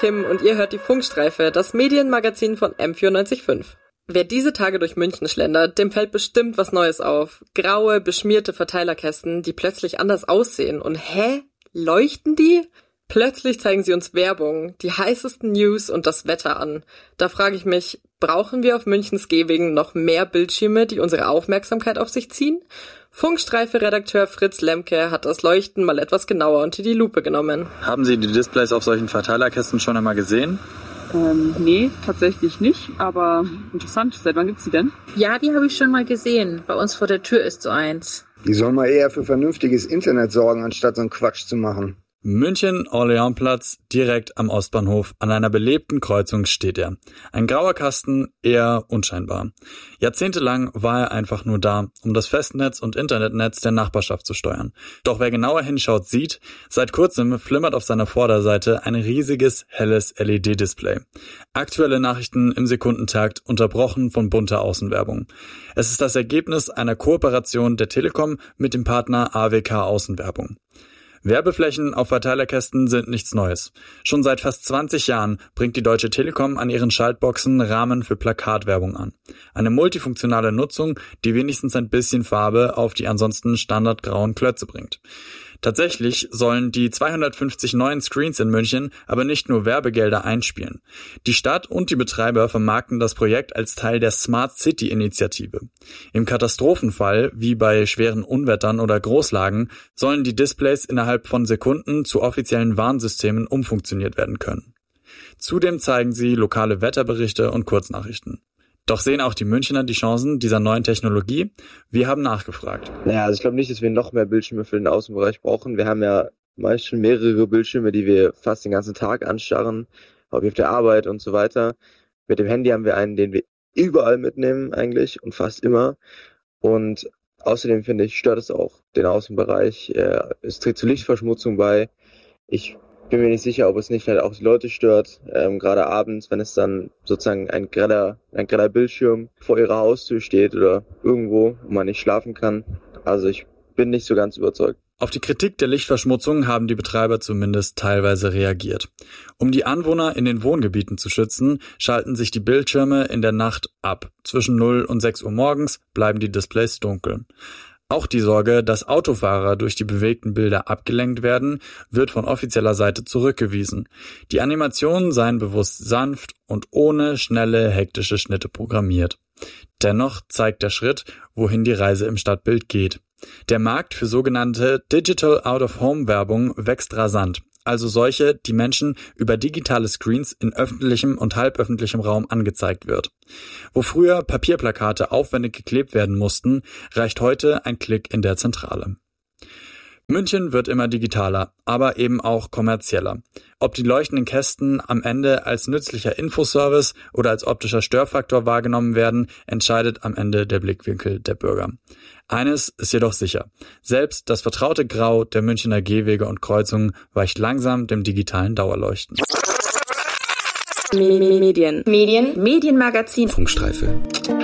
Kim und ihr hört die Funkstreife, das Medienmagazin von M94.5. Wer diese Tage durch München schlendert, dem fällt bestimmt was Neues auf. Graue, beschmierte Verteilerkästen, die plötzlich anders aussehen. Und leuchten die? Plötzlich zeigen sie uns Werbung, die heißesten News und das Wetter an. Da frage ich mich, brauchen wir auf Münchens Gehwegen noch mehr Bildschirme, die unsere Aufmerksamkeit auf sich ziehen? Funkstreife-Redakteur Fritz Lemke hat das Leuchten mal etwas genauer unter die Lupe genommen. Haben Sie die Displays auf solchen Verteilerkästen schon einmal gesehen? Nee, tatsächlich nicht, aber interessant. Seit wann gibt's die denn? Ja, die habe ich schon mal gesehen. Bei uns vor der Tür ist so eins. Die soll mal eher für vernünftiges Internet sorgen, anstatt so einen Quatsch zu machen. München, Orleansplatz, direkt am Ostbahnhof, an einer belebten Kreuzung steht er. Ein grauer Kasten, eher unscheinbar. Jahrzehntelang war er einfach nur da, um das Festnetz und Internetnetz der Nachbarschaft zu steuern. Doch wer genauer hinschaut, sieht, seit kurzem flimmert auf seiner Vorderseite ein riesiges, helles LED-Display. Aktuelle Nachrichten im Sekundentakt, unterbrochen von bunter Außenwerbung. Es ist das Ergebnis einer Kooperation der Telekom mit dem Partner AWK Außenwerbung. Werbeflächen auf Verteilerkästen sind nichts Neues. Schon seit fast 20 Jahren bringt die Deutsche Telekom an ihren Schaltboxen Rahmen für Plakatwerbung an. Eine multifunktionale Nutzung, die wenigstens ein bisschen Farbe auf die ansonsten standardgrauen Klötze bringt. Tatsächlich sollen die 250 neuen Screens in München aber nicht nur Werbegelder einspielen. Die Stadt und die Betreiber vermarkten das Projekt als Teil der Smart City Initiative. Im Katastrophenfall, wie bei schweren Unwettern oder Großlagen, sollen die Displays innerhalb von Sekunden zu offiziellen Warnsystemen umfunktioniert werden können. Zudem zeigen sie lokale Wetterberichte und Kurznachrichten. Doch sehen auch die Münchner die Chancen dieser neuen Technologie? Wir haben nachgefragt. Naja, also ich glaube nicht, dass wir noch mehr Bildschirme für den Außenbereich brauchen. Wir haben ja meist schon mehrere Bildschirme, die wir fast den ganzen Tag anstarren, auch auf der Arbeit und so weiter. Mit dem Handy haben wir einen, den wir überall mitnehmen eigentlich und fast immer. Und außerdem finde ich, stört es auch den Außenbereich. Es trägt zu Lichtverschmutzung bei. Ich bin mir nicht sicher, ob es nicht vielleicht auch die Leute stört, gerade abends, wenn es dann sozusagen ein greller Bildschirm vor ihrer Haustür steht oder irgendwo, wo man nicht schlafen kann. Also ich bin nicht so ganz überzeugt. Auf die Kritik der Lichtverschmutzung haben die Betreiber zumindest teilweise reagiert. Um die Anwohner in den Wohngebieten zu schützen, schalten sich die Bildschirme in der Nacht ab. Zwischen 0 und 6 Uhr morgens bleiben die Displays dunkel. Auch die Sorge, dass Autofahrer durch die bewegten Bilder abgelenkt werden, wird von offizieller Seite zurückgewiesen. Die Animationen seien bewusst sanft und ohne schnelle, hektische Schnitte programmiert. Dennoch zeigt der Schritt, wohin die Reise im Stadtbild geht. Der Markt für sogenannte Digital Out-of-Home-Werbung wächst rasant. Also solche, die Menschen über digitale Screens in öffentlichem und halböffentlichem Raum angezeigt wird. Wo früher Papierplakate aufwendig geklebt werden mussten, reicht heute ein Klick in der Zentrale. München wird immer digitaler, aber eben auch kommerzieller. Ob die leuchtenden Kästen am Ende als nützlicher Infoservice oder als optischer Störfaktor wahrgenommen werden, entscheidet am Ende der Blickwinkel der Bürger. Eines ist jedoch sicher: Selbst das vertraute Grau der Münchner Gehwege und Kreuzungen weicht langsam dem digitalen Dauerleuchten. Medienmagazin Funkstreife.